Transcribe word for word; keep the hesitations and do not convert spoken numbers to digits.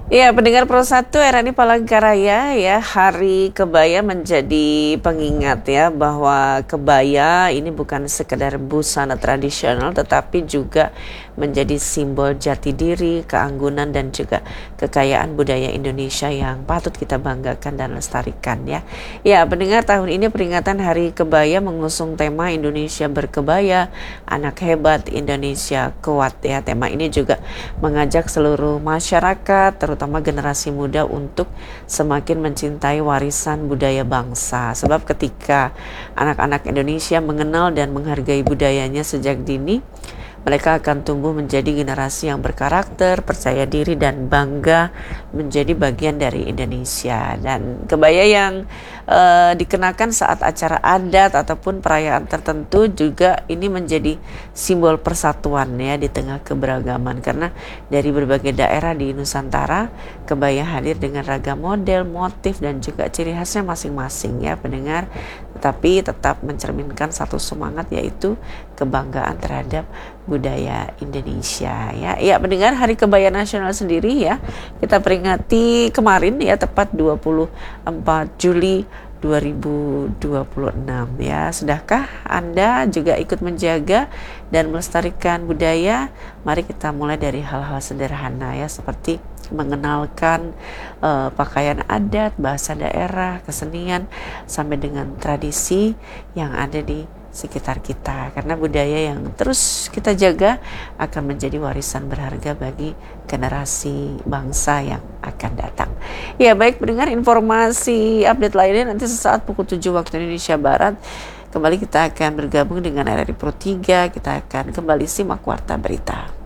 Ya, pendengar Pro satu R R I Palangkaraya ya, Hari Kebaya menjadi pengingat ya bahwa kebaya ini bukan sekedar busana tradisional tetapi juga menjadi simbol jati diri, keanggunan dan juga kekayaan budaya Indonesia yang patut kita banggakan dan lestarikan ya. Ya, pendengar, tahun ini peringatan Hari Kebaya mengusung tema Indonesia Berkebaya, Anak Hebat Indonesia Kuat ya. Tema ini juga mengajak seluruh masyarakat terutama generasi muda untuk semakin mencintai warisan budaya bangsa. Sebab ketika anak-anak Indonesia mengenal dan menghargai budayanya sejak dini, mereka akan tumbuh menjadi generasi yang berkarakter, percaya diri dan bangga menjadi bagian dari Indonesia. Dan kebaya yang uh, dikenakan saat acara adat ataupun perayaan tertentu juga ini menjadi simbol persatuan ya di tengah keberagaman. Karena dari berbagai daerah di Nusantara, kebaya hadir dengan ragam model, motif dan juga ciri khasnya masing-masing ya pendengar. Tetapi tetap mencerminkan satu semangat, yaitu kebanggaan terhadap budaya Indonesia ya. Ya pendengar, Hari Kebaya Nasional sendiri ya kita peringati kemarin ya, tepat dua puluh empat Juli dua ribu dua puluh enam ya. Sudahkah Anda juga ikut menjaga dan melestarikan budaya? Mari kita mulai dari hal-hal sederhana ya, seperti mengenalkan uh, pakaian adat, bahasa daerah, kesenian sampai dengan tradisi yang ada di sekitar kita, karena budaya yang terus kita jaga akan menjadi warisan berharga bagi generasi bangsa yang akan datang. Ya baik pendengar, informasi update lainnya nanti sesaat pukul tujuh waktu Indonesia Barat. Kembali kita akan bergabung dengan R R I Pro tiga, kita akan kembali simak warta berita.